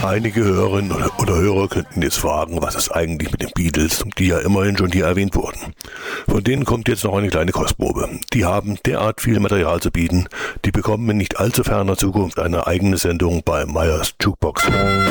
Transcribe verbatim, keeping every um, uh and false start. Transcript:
Einige Hörerinnen oder Hörer könnten jetzt fragen, was ist eigentlich mit den Beatles, die ja immerhin schon hier erwähnt wurden. Von denen kommt jetzt noch eine kleine Kostprobe. Die haben derart viel Material zu bieten, die bekommen in nicht allzu ferner Zukunft eine eigene Sendung bei Meyers Jukebox.